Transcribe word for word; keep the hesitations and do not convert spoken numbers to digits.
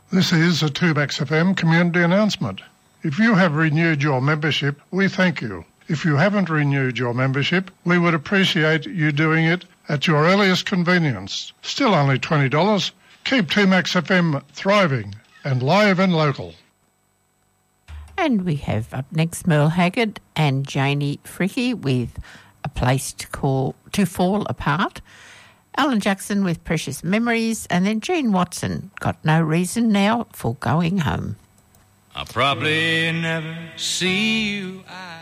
This is a two Max F M community announcement. If you have renewed your membership, we thank you. If you haven't renewed your membership, we would appreciate you doing it at your earliest convenience. Still only twenty dollars. Keep two Max F M thriving and live and local. And we have up next Merle Haggard and Janie Fricke with A Place to Call to Fall Apart. Alan Jackson with Precious Memories, and then Gene Watson, Got No Reason Now for Going Home. I'll probably never see you. I